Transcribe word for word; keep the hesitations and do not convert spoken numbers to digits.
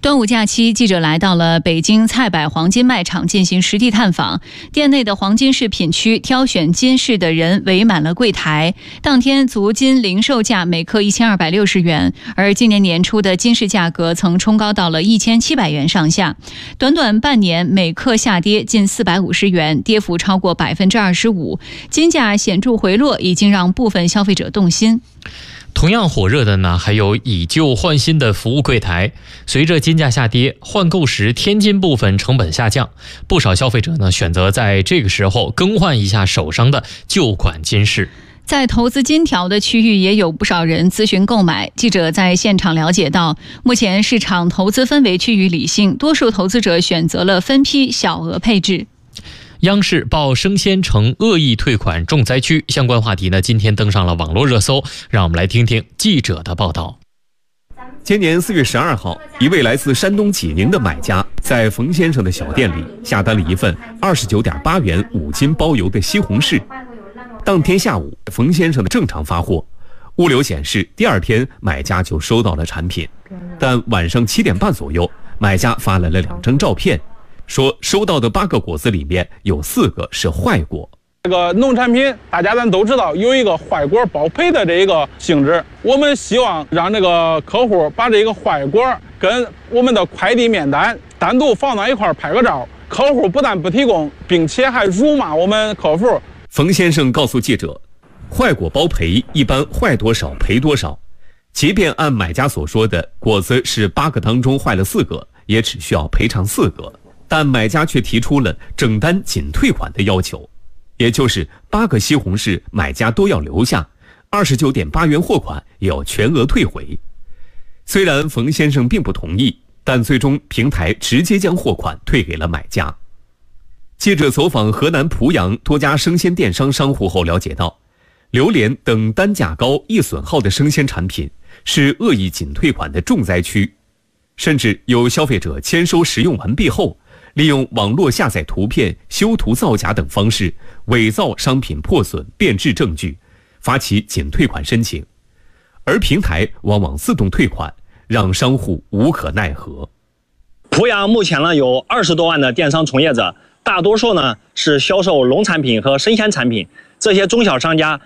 端午假期，记者来到了北京菜百黄金卖场进行实地探访。店内的黄金饰品区，挑选金饰的人围满了柜台。当天足金零售价每克一千二百六十元，而今年年初的金饰价格曾冲高到了一千七百元上下。短短半年，每克下跌近四百五十元，跌幅超过百分之二十五。金价显著回落，已经让部分消费者动心。 同样火热的呢，还有以旧换新的服务柜台。随着金价下跌，换购时天金部分成本下降，不少消费者呢选择在这个时候更换一下手上的旧款金饰。 在投资金条的区域，也有不少人咨询购买。记者在现场了解到，目前市场投资氛围趋于理性，多数投资者选择了分批小额配置。 央视报生鲜成恶意退款重灾区，相关话题呢今天登上了网络热搜，让我们来听听记者的报道。 今年四月十二号，一位来自山东济宁的买家在冯先生的小店里下单了一份二十九点八元五斤包邮的西红柿。当天下午，冯先生的正常发货，物流显示第二天买家就收到了产品，但晚上七点半左右，买家发来了两张照片，说收到的八个果子里面有四个是坏果。 这个农产品大家咱都知道有一个坏果包赔的这一个性质，我们希望让这个客户把这个坏果跟我们的快递面单单独放到一块拍个照，客户不但不提供，并且还辱骂我们客户。 冯先生告诉记者，坏果包赔一般坏多少赔多少，即便按买家所说的果子是八个当中坏了四个，也只需要赔偿四个，但买家却提出了整单仅退款的要求，也就是八个西红柿买家都要留下，二十九点八元货款也要全额退回。虽然冯先生并不同意，但最终平台直接将货款退给了买家。记者走访河南濮阳多家生鲜电商商户后了解到，榴莲等单价高易损耗的生鲜产品是恶意仅退款的重灾区，甚至有消费者签收使用完毕后，利用网络下载图片、修图造假等方式伪造商品破损变质证据，发起仅退款申请，而平台往往自动退款，让商户无可奈何。 濮阳目前呢有二十多万的电商从业者，大多数呢是销售农产品和生鲜产品，这些中小商家